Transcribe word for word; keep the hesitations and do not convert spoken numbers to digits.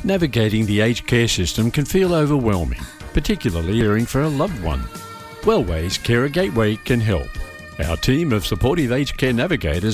Navigating the aged care system can feel overwhelming, particularly caring for a loved one. Wellways Carer Gateway can help. Our team of supportive aged care navigators